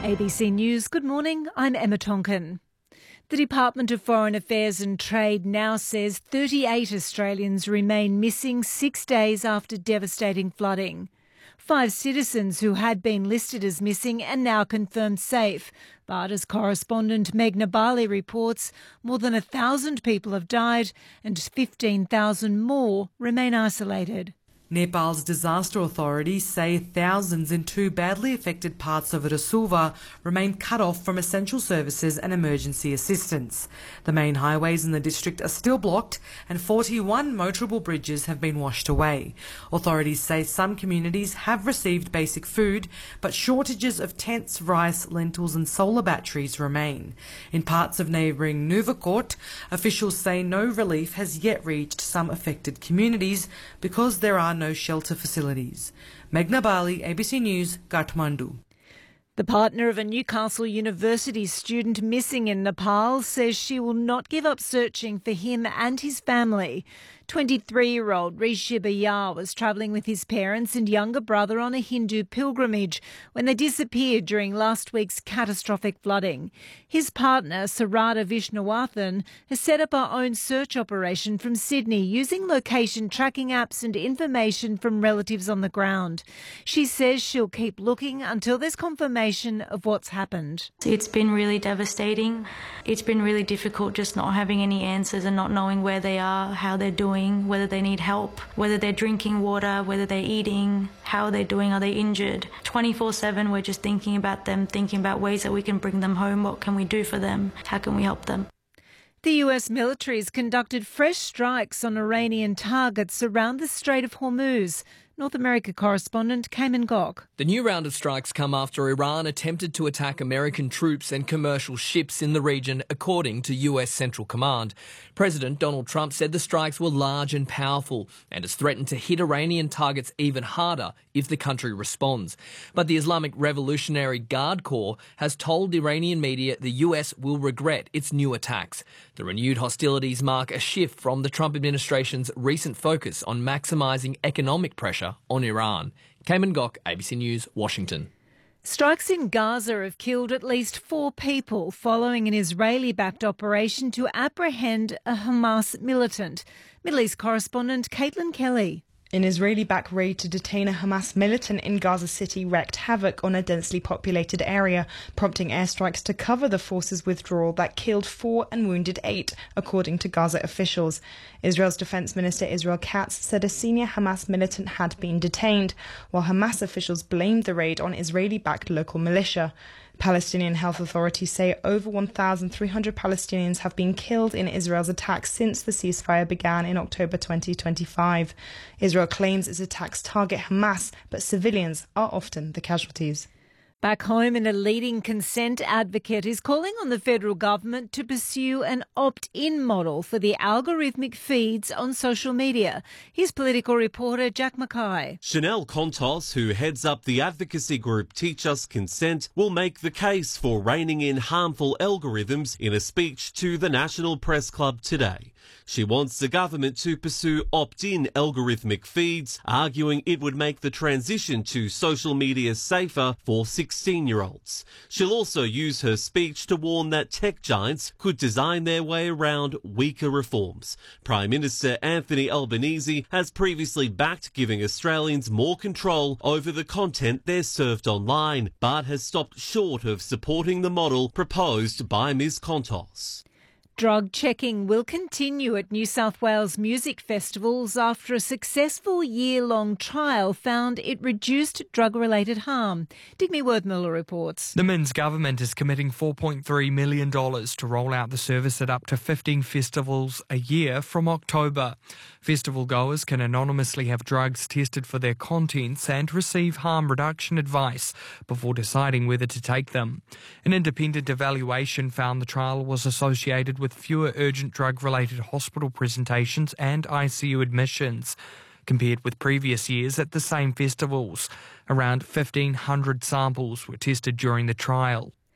ABC News, good morning, I'm Emma Tonkin. The Department of Foreign Affairs and Trade now says 38 Australians remain missing 6 days after devastating flooding. 5 citizens who had been listed as missing are now confirmed safe. But as correspondent Meghna Bali reports, more than 1,000 people have died and 15,000 more remain isolated. Nepal's disaster authorities say thousands in 2 badly affected parts of Rasuva remain cut off from essential services and emergency assistance. The main highways in the district are still blocked and 41 motorable bridges have been washed away. Authorities say some communities have received basic food, but shortages of tents, rice, lentils and solar batteries remain. In parts of neighbouring Nuvakot, officials say no relief has yet reached some affected communities because there are no shelter facilities. Meghna Bali, ABC News, Kathmandu. The partner of a Newcastle University student missing in Nepal says she will not give up searching for him and his family. 23-year-old Rishi Bayar was travelling with his parents and younger brother on a Hindu pilgrimage when they disappeared during last week's catastrophic flooding. His partner, Sarada Vishnawathan, has set up her own search operation from Sydney using location tracking apps and information from relatives on the ground. She says she'll keep looking until there's confirmation of what's happened. It's been really devastating. It's been really difficult just not having any answers and not knowing where they are, how they're doing, whether they need help, whether they're drinking water, whether they're eating, how they're doing, are they injured. 24/7 we're just thinking about them, thinking about ways that we can bring them home, what can we do for them, how can we help them. The US military has conducted fresh strikes on Iranian targets around the Strait of Hormuz. North America correspondent Cayman Gok. The new round of strikes come after Iran attempted to attack American troops and commercial ships in the region, according to US Central Command. President Donald Trump said the strikes were large and powerful and has threatened to hit Iranian targets even harder if the country responds. But the Islamic Revolutionary Guard Corps has told Iranian media the US will regret its new attacks. The renewed hostilities mark a shift from the Trump administration's recent focus on maximising economic pressure on Iran. Cayman Gok, ABC News, Washington. Strikes in Gaza have killed at least 4 people following an Israeli-backed operation to apprehend a Hamas militant. Middle East correspondent Caitlin Kelly. An Israeli-backed raid to detain a Hamas militant in Gaza City wreaked havoc on a densely populated area, prompting airstrikes to cover the force's withdrawal that killed 4 and wounded 8, according to Gaza officials. Israel's Defense Minister Israel Katz said a senior Hamas militant had been detained, while Hamas officials blamed the raid on Israeli-backed local militia. Palestinian health authorities say over 1,300 Palestinians have been killed in Israel's attacks since the ceasefire began in October 2025. Israel claims its attacks target Hamas, but civilians are often the casualties. Back home, a leading consent advocate is calling on the federal government to pursue an opt-in model for the algorithmic feeds on social media. Here's political reporter Jack Mackay. Chanel Contos, who heads up the advocacy group Teach Us Consent, will make the case for reining in harmful algorithms in a speech to the National Press Club today. She wants the government to pursue opt-in algorithmic feeds, arguing it would make the transition to social media safer for 16-year-olds. She'll also use her speech to warn that tech giants could design their way around weaker reforms. Prime Minister Anthony Albanese has previously backed giving Australians more control over the content they're served online, but has stopped short of supporting the model proposed by Ms Contos. Drug checking will continue at New South Wales music festivals after a successful year-long trial found it reduced drug-related harm. Digby Worthmiller reports. The Minns government is committing $4.3 million to roll out the service at up to 15 festivals a year from October. Festival goers can anonymously have drugs tested for their contents and receive harm reduction advice before deciding whether to take them. An independent evaluation found the trial was associated with fewer urgent drug-related hospital presentations and ICU admissions compared with previous years at the same festivals. Around 1,500 samples were tested during the trial.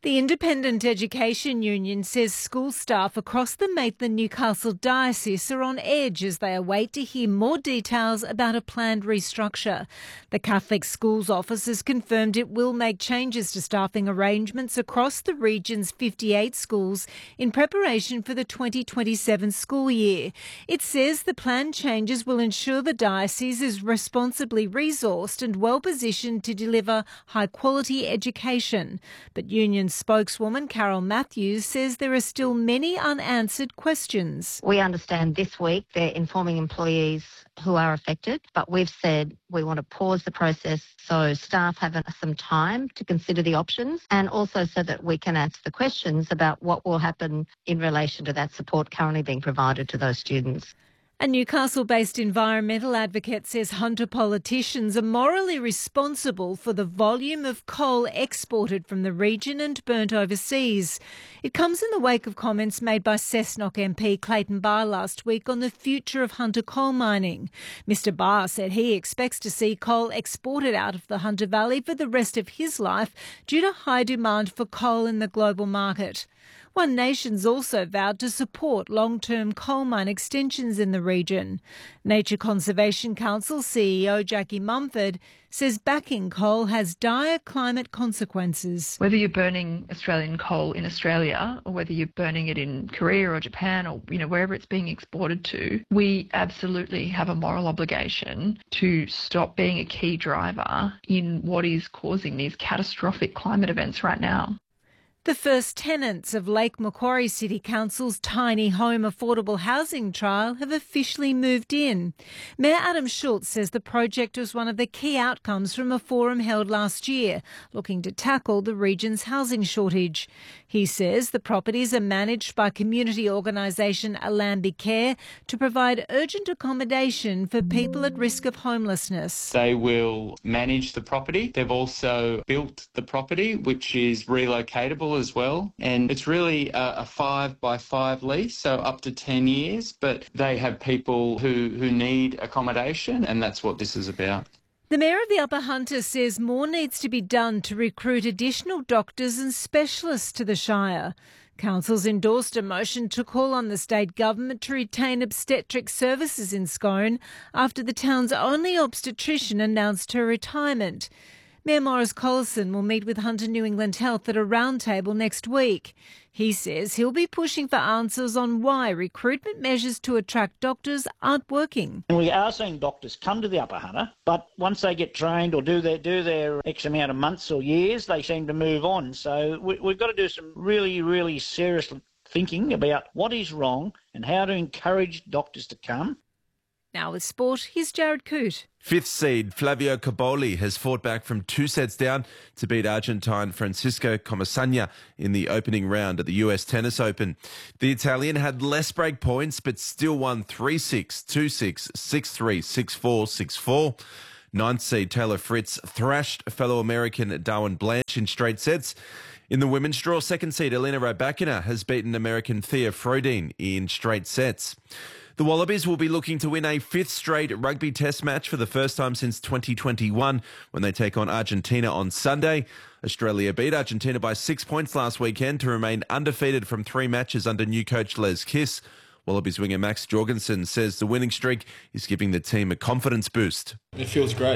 The Independent Education Union says school staff across the Maitland-Newcastle diocese are on edge as they await to hear more details about a planned restructure. The Catholic Schools Office has confirmed it will make changes to staffing arrangements across the region's 58 schools in preparation for the 2027 school year. It says the planned changes will ensure the diocese is responsibly resourced and well positioned to deliver high-quality education. But union spokeswoman Carol Matthews says there are still many unanswered questions. We understand this week they're informing employees who are affected, but we've said we want to pause the process so staff have some time to consider the options and also so that we can answer the questions about what will happen in relation to that support currently being provided to those students. A Newcastle-based environmental advocate says Hunter politicians are morally responsible for the volume of coal exported from the region and burnt overseas. It comes in the wake of comments made by Cessnock MP Clayton Barr last week on the future of Hunter coal mining. Mr Barr said he expects to see coal exported out of the Hunter Valley for the rest of his life due to high demand for coal in the global market. One Nation's also vowed to support long-term coal mine extensions in the region. Nature Conservation Council CEO Jackie Mumford says backing coal has dire climate consequences. Whether you're burning Australian coal in Australia or whether you're burning it in Korea or Japan or wherever it's being exported to, we absolutely have a moral obligation to stop being a key driver in what is causing these catastrophic climate events right now. The first tenants of Lake Macquarie City Council's tiny home affordable housing trial have officially moved in. Mayor Adam Schultz says the project was one of the key outcomes from a forum held last year, looking to tackle the region's housing shortage. He says the properties are managed by community organisation Allambie Care to provide urgent accommodation for people at risk of homelessness. They will manage the property. They've also built the property, which is relocatable as well, and it's really a 5-by-5 lease, so up to 10 years, but they have people who need accommodation, and that's what this is about. The Mayor of the Upper Hunter says more needs to be done to recruit additional doctors and specialists to the Shire. Council's endorsed a motion to call on the state government to retain obstetric services in Scone after the town's only obstetrician announced her retirement. Mayor Maurice Collison will meet with Hunter New England Health at a roundtable next week. He says he'll be pushing for answers on why recruitment measures to attract doctors aren't working. And we are seeing doctors come to the Upper Hunter, but once they get trained or do their X amount of months or years, they seem to move on. So we've got to do some really, really serious thinking about what is wrong and how to encourage doctors to come. Now with sport, here's Jared Coote. Fifth seed Flavio Cobolli has fought back from 2 sets down to beat Argentine Francisco Comesaña in the opening round at the US Tennis Open. The Italian had less break points but still won 3-6, 2-6, 6-3, 6-4, 6-4. Ninth seed Taylor Fritz thrashed fellow American Darwin Blanche in straight sets. In the women's draw, second seed Elena Rybakina has beaten American Thea Frodin in straight sets. The Wallabies will be looking to win a 5th straight rugby test match for the first time since 2021 when they take on Argentina on Sunday. Australia beat Argentina by 6 points last weekend to remain undefeated from 3 matches under new coach Les Kiss. Wallabies winger Max Jorgensen says the winning streak is giving the team a confidence boost. It feels great.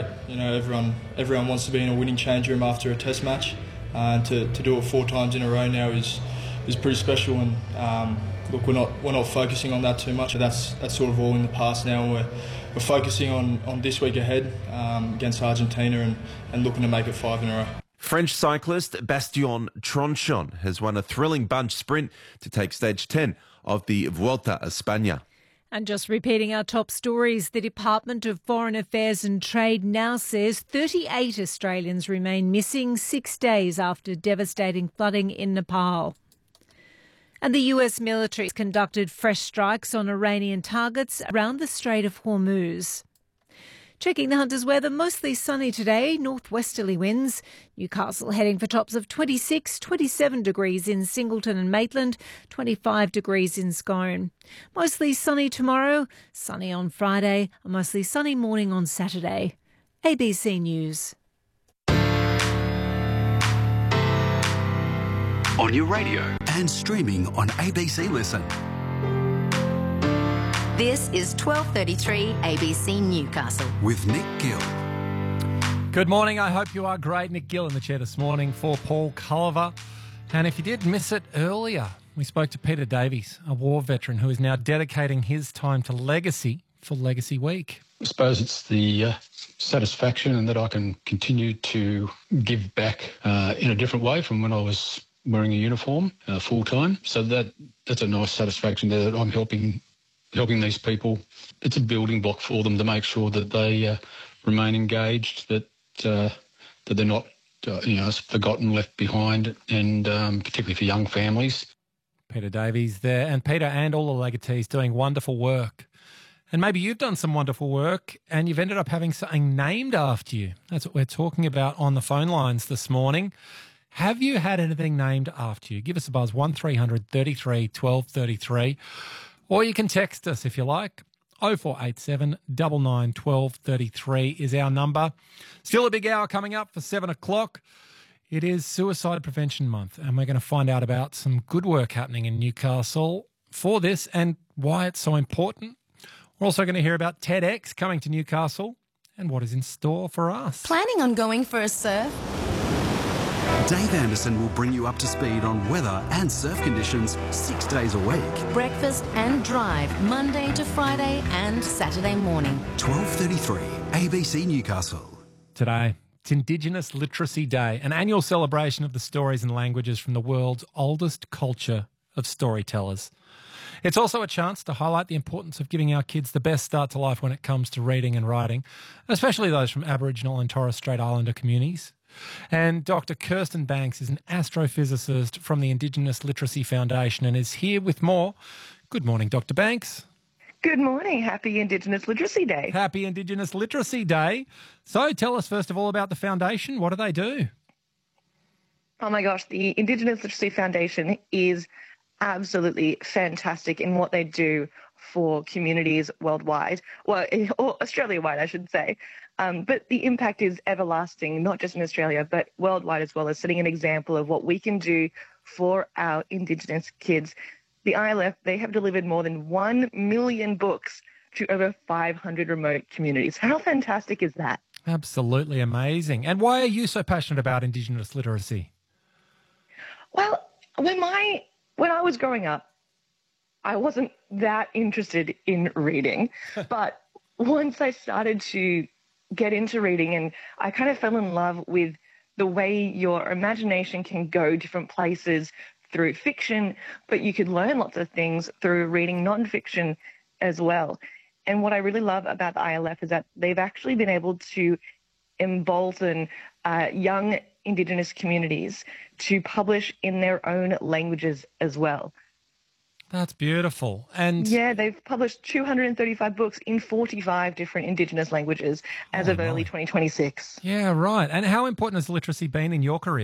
Everyone wants to be in a winning change room after a test match. And to do it 4 times in a row now is pretty special. And look, we're not focusing on that too much. That's sort of all in the past now. We're focusing on this week ahead against Argentina and looking to make it 5 in a row. French cyclist Bastien Tronchon has won a thrilling bunch sprint to take stage 10 of the Vuelta a España. And just repeating our top stories, the Department of Foreign Affairs and Trade now says 38 Australians remain missing 6 days after devastating flooding in Nepal. And the US military conducted fresh strikes on Iranian targets around the Strait of Hormuz. Checking the Hunter's weather, mostly sunny today, northwesterly winds. Newcastle heading for tops of 26, 27 degrees in Singleton and Maitland, 25 degrees in Scone. Mostly sunny tomorrow, sunny on Friday, a mostly sunny morning on Saturday. ABC News. on your radio and streaming on ABC Listen. This is 12:33 ABC Newcastle. With Nick Gill. Good morning. I hope you are great. Nick Gill in the chair this morning for Paul Culver. And if you did miss it earlier, we spoke to Peter Davies, a war veteran who is now dedicating his time to legacy for Legacy Week. I suppose it's the satisfaction and that I can continue to give back in a different way from when I was wearing a uniform full time. So that's a nice satisfaction there that I'm helping these people. It's a building block for them to make sure that they remain engaged, that they're not forgotten, left behind, and particularly for young families. Peter Davies there, and Peter and all the legatees doing wonderful work. And maybe you've done some wonderful work and you've ended up having something named after you. That's what we're talking about on the phone lines this morning. Have you had anything named after you? Give us a buzz, 1300 33 12 33. Or you can text us if you like. 0487 99 12 33 is our number. Still a big hour coming up for 7 o'clock. It is Suicide Prevention Month, and we're going to find out about some good work happening in Newcastle for this and why it's so important. We're also going to hear about TEDx coming to Newcastle and what is in store for us. Planning on going for a surf? Dave Anderson will bring you up to speed on weather and surf conditions 6 days a week. Breakfast and drive, Monday to Friday and Saturday morning. 12:33 ABC Newcastle. Today, it's Indigenous Literacy Day, an annual celebration of the stories and languages from the world's oldest culture of storytellers. It's also a chance to highlight the importance of giving our kids the best start to life when it comes to reading and writing, especially those from Aboriginal and Torres Strait Islander communities. And Dr. Kirsten Banks is an astrophysicist from the Indigenous Literacy Foundation and is here with more. Good morning, Dr. Banks. Good morning. Happy Indigenous Literacy Day. Happy Indigenous Literacy Day. So tell us first of all about the foundation. What do they do? Oh my gosh, the Indigenous Literacy Foundation is absolutely fantastic in what they do for communities worldwide, or Australia-wide, I should say. But the impact is everlasting, not just in Australia, but worldwide as well, as setting an example of what we can do for our Indigenous kids. The ILF, they have delivered more than 1 million books to over 500 remote communities. How fantastic is that? Absolutely amazing. And why are you so passionate about Indigenous literacy? Well, when I was growing up, I wasn't that interested in reading. But once I started to get into reading, and I kind of fell in love with the way your imagination can go different places through fiction, but you could learn lots of things through reading nonfiction as well. And what I really love about the ILF is that they've actually been able to embolden young Indigenous communities to publish in their own languages as well. That's beautiful. And yeah, they've published 235 books in 45 different Indigenous languages as of early 2026. Yeah, right. And how important has literacy been in your career?